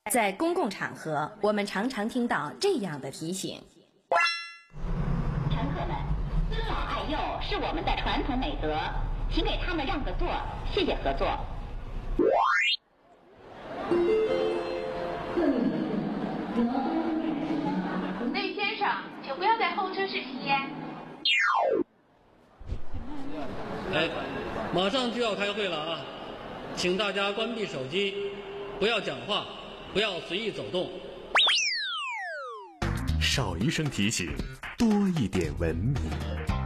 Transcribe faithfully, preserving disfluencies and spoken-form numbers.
在公共场合，我们常常听到这样的提醒： 乘客们，尊老爱幼是我们的传统美德，请给他们让个座，谢谢合作。 那位先生，请不要在候车室吸烟。 哎，马上就要开会了啊，请大家关闭手机，不要讲话，不要随意走动。 少一声提醒，多一点文明。